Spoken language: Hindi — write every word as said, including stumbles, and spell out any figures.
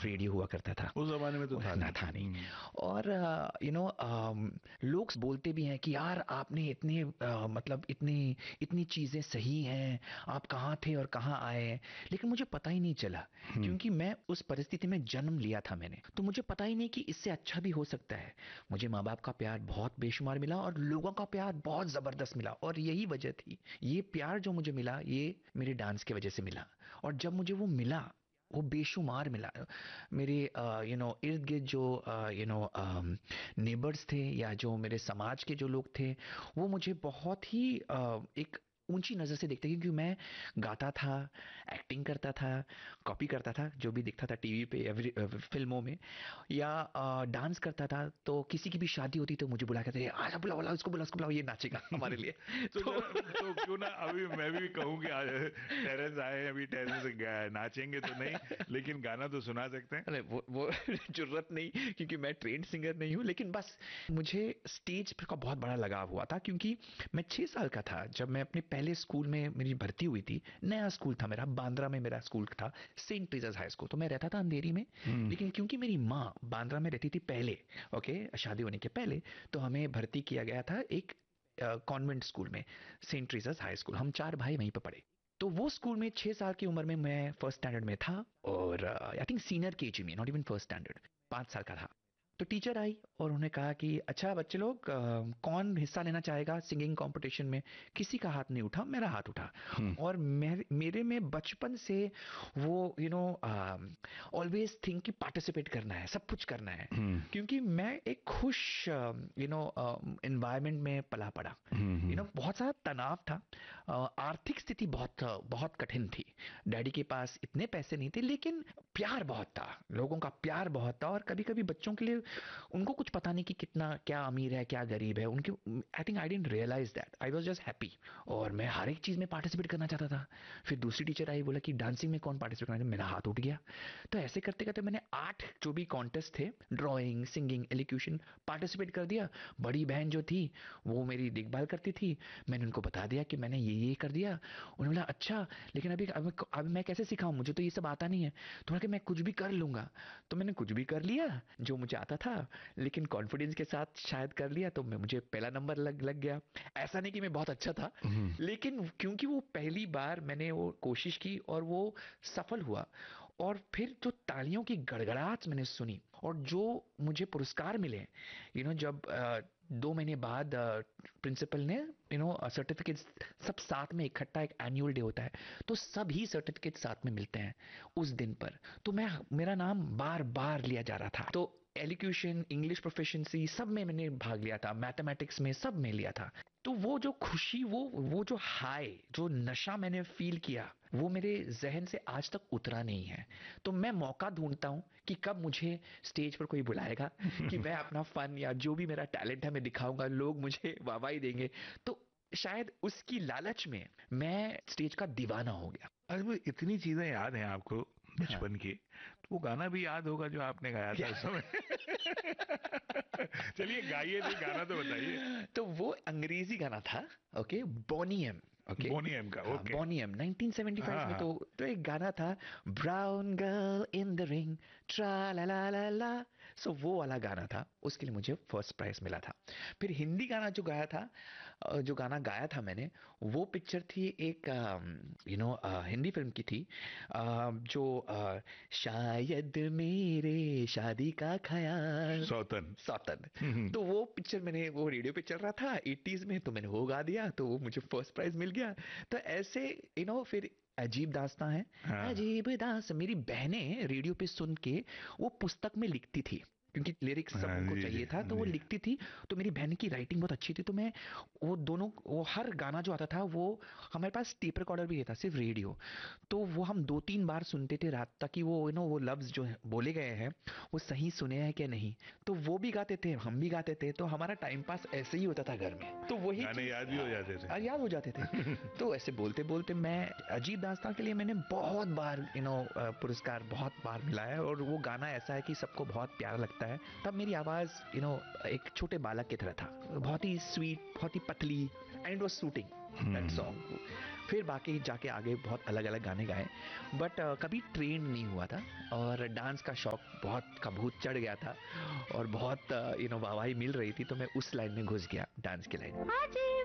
सिर्फ रेडियो हुआ करता था, उस जमाने में तो था ना था नहीं। और यू नो लोग बोलते भी हैं कि यार आपने इतने uh, मतलब इतनी इतनी चीजें सही हैं, आप कहाँ थे और कहाँ आए, लेकिन मुझे पता ही नहीं चला क्योंकि मैं उस परिस्थिति में जन्म लिया था मैंने, तो मुझे पता ही नहीं कि इससे अच्छा भी हो सकता है। मुझे माँ बाप का प्यार बहुत बेशुमार मिला और लोगों का प्यार बहुत जबरदस्त मिला, और यही वजह थी, ये प्यार जो मुझे मिला ये मेरे डांस की वजह से मिला। और जब मुझे वो मिला, वो बेशुमार मिला, मेरे यू नो इर्द गिर्द जो यू नो नेबर्स थे या जो मेरे समाज के जो लोग थे, वो मुझे बहुत ही uh, एक ऊंची नजर से देखते, क्योंकि मैं गाता था, एक्टिंग करता था, कॉपी करता था जो भी दिखता था टीवी पे या फिल्मों में, या डांस करता था। तो किसी की भी शादी होती तो मुझे बुला कहते, आजा बुलाओ बुलाओ इसको, बुलाओ इसको बुलाओ, ये नाचेगा हमारे लिए। तो, तो तो क्यों ना अभी मैं भी कहूँ कि टेरेंस आए, अभी टेरेंस नाचेंगे तो नहीं, लेकिन गाना तो सुना सकते हैं। अरे वो वो जरूरत नहीं, क्योंकि मैं ट्रेंड सिंगर नहीं हूँ, लेकिन बस मुझे स्टेज का बहुत बड़ा लगाव हुआ था, क्योंकि मैं छह साल का था जब मैं अपने पहले स्कूल में मेरी भर्ती हुई थी। नया स्कूल था मेरा, बांद्रा में मेरा स्कूल था, सेंट ट्रीजर्स हाई स्कूल। तो मैं रहता था अंधेरी में, लेकिन क्योंकि मेरी माँ बांद्रा में रहती थी पहले, ओके, शादी होने के पहले, तो हमें भर्ती किया गया था एक कॉन्वेंट स्कूल में, सेंट ट्रीजर्स हाई स्कूल। हम चार भाई वहीं पर पढ़े। तो वो स्कूल में छह साल की उम्र में मैं फर्स्ट स्टैंडर्ड में था, और आई थिंक सीनियर केजी में, नॉट इवन फर्स्ट स्टैंडर्ड, पांच साल का था। तो टीचर आई और उन्होंने कहा कि अच्छा बच्चे लोग, अ, कौन हिस्सा लेना चाहेगा सिंगिंग कंपटीशन में। किसी का हाथ नहीं उठा, मेरा हाथ उठा। और मेरे मेरे में बचपन से वो यू नो ऑलवेज थिंक कि पार्टिसिपेट करना है, सब कुछ करना है, क्योंकि मैं एक खुश यू नो एनवायरनमेंट में पला पड़ा। यू नो बहुत सारा तनाव था, अ, आर्थिक स्थिति बहुत बहुत कठिन थी, डैडी के पास इतने पैसे नहीं थे, लेकिन प्यार बहुत था, लोगों का प्यार बहुत था। और कभी कभी बच्चों के लिए उनको कुछ पता नहीं कि कितना क्या अमीर है क्या गरीब है उनके, I think I didn't realise that, I was just happy, और मैं हर एक चीज में पार्टिसिपेट करना चाहता था। फिर दूसरी टीचर आई, बोला कि डांसिंग में कौन पार्टिसिपेट करना है, मेरा हाथ उठ गया। तो ऐसे करते करते मैंने आठ जो भी कॉन्टेस्ट थे, ड्राइंग, सिंगिंग, एलिक्यूशन, पार्टिसिपेट कर दिया। बड़ी बहन जो थी वो मेरी देखभाल करती थी, मैंने उनको बता दिया कि मैंने ये ये कर दिया। उन्होंने बोला अच्छा, लेकिन अभी अभी, अभी मैं कैसे सिखाऊं, मुझे तो ये सब आता नहीं है। तो मैं मैं कुछ भी कर लूंगा। तो मैंने कुछ भी कर लिया जो मुझे आता था, लेकिन कॉन्फिडेंस के साथ शायद कर लिया, तो मैं मुझे पहला नंबर लग लग गया। ऐसा नहीं कि मैं बहुत अच्छा था, लेकिन क्योंकि वो पहली बार मैंने वो कोशिश की और वो सफल हुआ, और फिर जो तालियों की गड़गड़ाहट मैंने सुनी और जो मुझे पुरस्कार मिले, यू नो जब अ, दो महीने बाद प्रिंसिपल ने यू नो सर्टिफिकेट सब साथ में इकट्ठा, एक एनुअल डे होता है, तो सभी सर्टिफिकेट साथ में मिलते हैं उस दिन पर। तो मैं मेरा नाम बार बार लिया जा रहा था। तो एलिक्यूशन, इंग्लिश प्रोफिशिएंसी सब में मैंने भाग लिया था, मैथमेटिक्स में सब में लिया था। तो वो जो खुशी, वो वो जो हाई, जो नशा मैंने फील किया, वो मेरे जहन से आज तक उतरा नहीं है। तो मैं मौका ढूंढता हूं कि कब मुझे स्टेज पर कोई बुलाएगा कि मैं अपना फन या जो भी मेरा टैलेंट है मैं दिखाऊंगा, लोग मुझे वाहवाही देंगे। तो शायद उसकी लालच में मैं स्टेज का दीवाना हो गया। अरे वो इतनी चीजें याद हैं आपको हाँ। बचपन की, तो वो गाना भी याद होगा जो आपने गाया था उस समय। चलिए गाइए, नहीं गाना तो बताइए। तो वो अंग्रेजी गाना था, ओके, बोनी एम, ओके। बोनी एम का, हाँ, okay. Bony am nineteen seventy five हाँ में। हाँ। तो तो एक गाना था, brown girl in the ring, ट्रा ला ला ला ला। सो वो वाला गाना था, उसके लिए मुझे फर्स्ट प्राइज मिला था। फिर हिंदी गाना जो गाया था, अ, जो गाना गाया था मैंने, वो पिक्चर थी एक यू नो हिंदी फिल्म की थी, अ, जो अ, शायद मेरे शादी का ख्याल, सौतन। सौतन। हम्म, तो वो पिक्चर मैंने, वो रेडियो पे चल रहा था एटीज में, तो मैंने वो गा दिया, तो वो मुझे फर्स्ट प्राइज मिल गया। तो ऐसे यू नो फिर अजीब दास्तां है। हाँ। अजीब दास्तां मेरी बहनें रेडियो पे सुन के वो पुस्तक में लिखती थी, क्योंकि लिरिक्स सब हाँ उनको जी जी चाहिए था, तो वो जी। लिखती थी। तो मेरी बहन की राइटिंग बहुत अच्छी थी, तो मैं वो दोनों, वो हर गाना जो आता था, वो हमारे पास टेप रिकॉर्डर भी था, सिर्फ रेडियो। तो वो हम दो तीन बार सुनते थे रात, ताकि वो यू नो वो लफ्ज जो बोले गए हैं वो सही सुने हैं कि नहीं। तो वो भी गाते थे, हम भी गाते थे, तो हमारा टाइम पास ऐसे ही होता था घर में। तो वही गाने चीज याद भी हो जाते आ, याद हो जाते थे। थे। तो ऐसे बोलते बोलते मैं, अजीब दास्तां के लिए मैंने बहुत बार यू नो पुरस्कार बहुत बार मिला है, और वो गाना ऐसा है कि सबको बहुत प्यारा लगता है। लगता है, तब मेरी आवाज़ यू नो एक छोटे बालक की तरह था, बहुत ही स्वीट, बहुत ही पतली, and it was shooting that hmm. Song. फिर बाकी जाके आगे बहुत अलग अलग गाने गाए, बट कभी ट्रेंड नहीं हुआ था, और डांस का शौक बहुत का भूत चढ़ गया था, और बहुत यू नो वाहवाही मिल रही थी, तो मैं उस लाइन में घुस गया, डांस की लाइन में।